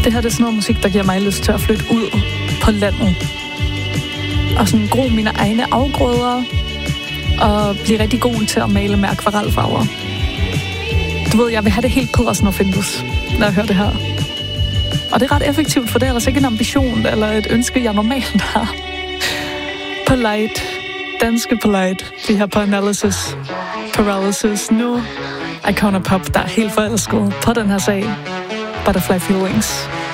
Det her det er sådan noget musik, der giver mig lyst til at flytte ud på landet. Og sådan gro mine egne afgrøder. Og blive rigtig god til at male med akvarelfarver. Du ved, jeg vil have det helt Pedersen og Findus, når jeg hører det her. Og det er ret effektivt, for det er ellers ikke en ambition eller et ønske, jeg normalt har. Polite. Danske Polite. Vi her på Analysis. Paralysis. Nu Icona Pop, der er helt forelsket på den her sag. Butterfly Feelings.